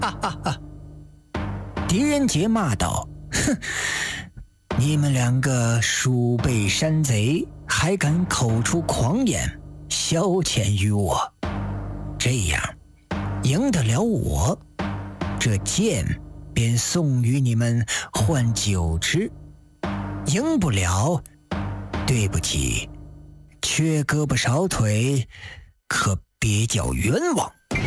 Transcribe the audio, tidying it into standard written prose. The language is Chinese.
哈哈哈！狄仁杰骂道：“哼，你们两个鼠辈山贼，还敢口出狂言，消遣于我，这样赢得了我，这剑便送与你们换酒吃；赢不了，对不起，缺胳膊少腿，可别叫冤枉。”